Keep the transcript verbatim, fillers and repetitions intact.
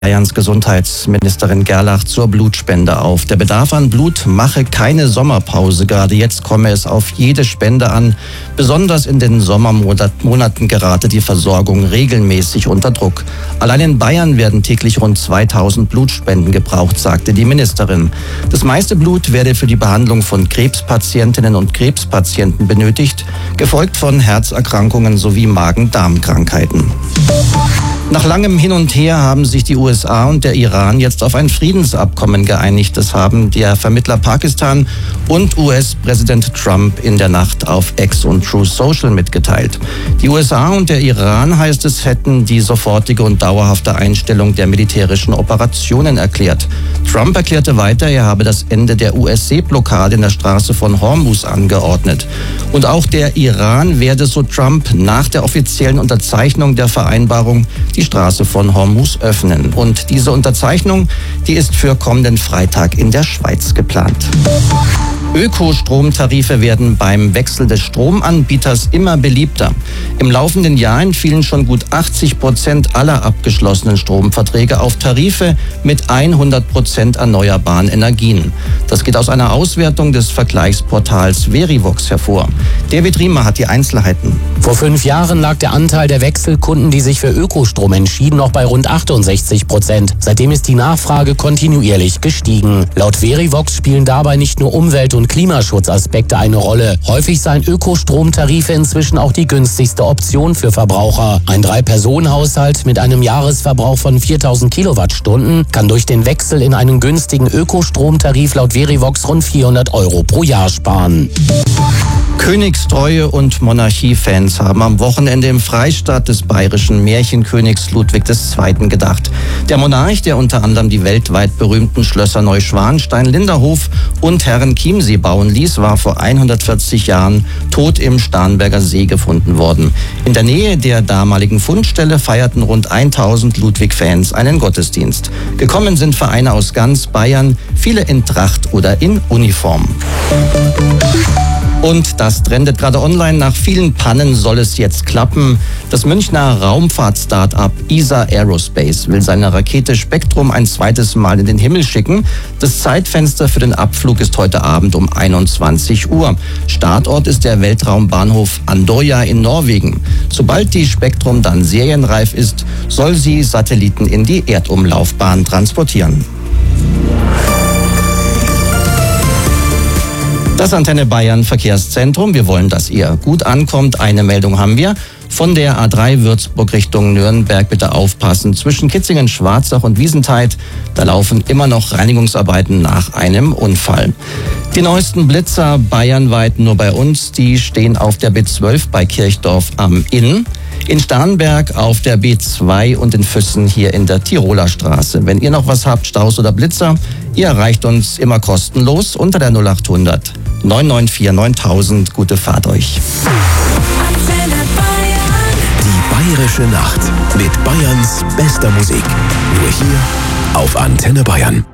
Bayerns Gesundheitsministerin Gerlach zur Blutspende auf. Der Bedarf an Blut mache keine Sommerpause. Gerade jetzt komme es auf jede Spende an. Besonders in den Sommermonaten gerate die Versorgung regelmäßig unter Druck. Allein in Bayern werden täglich rund zweitausend Blutspenden gebraucht, sagte die Ministerin. Das meiste Blut werde für die Behandlung von Krebspatientinnen und Krebspatienten benötigt, gefolgt von Herzerkrankungen sowie Magen-Darm-Krankheiten. Nach langem Hin und Her haben sich die U S A und der Iran jetzt auf ein Friedensabkommen geeinigt. Das haben der Vermittler Pakistan und U S-Präsident Trump in der Nacht auf X und Truth Social mitgeteilt. Die U S A und der Iran, heißt es, hätten die sofortige und dauerhafte Einstellung der militärischen Operationen erklärt. Trump erklärte weiter, er habe das Ende der U S-Seeblockade in der Straße von Hormuz angeordnet. Und auch der Iran werde, so Trump, nach der offiziellen Unterzeichnung der Vereinbarung die Straße von Hormuz öffnen. Und diese Unterzeichnung, die ist für kommenden Freitag in der Schweiz geplant. Ökostromtarife werden beim Wechsel des Stromanbieters immer beliebter. Im laufenden Jahr entfielen schon gut achtzig Prozent aller abgeschlossenen Stromverträge auf Tarife mit hundert Prozent erneuerbaren Energien. Das geht aus einer Auswertung des Vergleichsportals Verivox hervor. David Riemer hat die Einzelheiten. Vor fünf Jahren lag der Anteil der Wechselkunden, die sich für Ökostrom entschieden, noch bei rund achtundsechzig Prozent. Seitdem ist die Nachfrage kontinuierlich gestiegen. Laut Verivox spielen dabei nicht nur Umwelt- und Klimaschutzaspekte eine Rolle. Häufig seien Ökostromtarife inzwischen auch die günstigste Option für Verbraucher. Ein Drei-Personen-Haushalt mit einem Jahresverbrauch von viertausend Kilowattstunden kann durch den Wechsel in einen günstigen Ökostromtarif laut Verivox rund vierhundert Euro pro Jahr sparen. Königstreue und Monarchiefans haben am Wochenende im Freistaat des bayerischen Märchenkönigs Ludwig der Zweite gedacht. Der Monarch, der unter anderem die weltweit berühmten Schlösser Neuschwanstein, Linderhof und Herrenchiemsee bauen ließ, war vor hundertvierzig Jahren tot im Starnberger See gefunden worden. In der Nähe der damaligen Fundstelle feierten rund tausend Ludwig-Fans einen Gottesdienst. Gekommen sind Vereine aus ganz Bayern, viele in Tracht oder in Uniform. Und das trendet gerade online. Nach vielen Pannen soll es jetzt klappen. Das Münchner Raumfahrt-Start-up E S A Aerospace will seine Rakete Spektrum ein zweites Mal in den Himmel schicken. Das Zeitfenster für den Abflug ist heute Abend um einundzwanzig Uhr. Startort ist der Weltraumbahnhof Andøya in Norwegen. Sobald die Spektrum dann serienreif ist, soll sie Satelliten in die Erdumlaufbahn transportieren. Das Antenne Bayern Verkehrszentrum. Wir wollen, dass ihr gut ankommt. Eine Meldung haben wir. Von der A drei Würzburg Richtung Nürnberg bitte aufpassen. Zwischen Kitzingen, Schwarzach und Wiesentheid, da laufen immer noch Reinigungsarbeiten nach einem Unfall. Die neuesten Blitzer bayernweit nur bei uns, die stehen auf der B zwölf bei Kirchdorf am Inn, in Starnberg auf der B zwei und in Füssen hier in der Tiroler Straße. Wenn ihr noch was habt, Staus oder Blitzer, ihr erreicht uns immer kostenlos unter der null acht hundert neun neun vier neuntausend. Gute Fahrt euch. Die Bayerische Nacht mit Bayerns bester Musik. Nur hier auf Antenne Bayern.